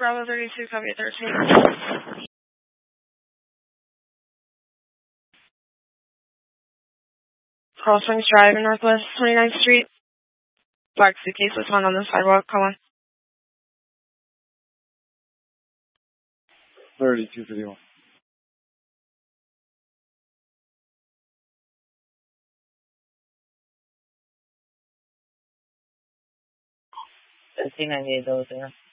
Bravo 32, copy 13. Coral Springs Drive in Northwest 29th Street. Black suitcase was found on the sidewalk. Call on. 3251. $15.98 there.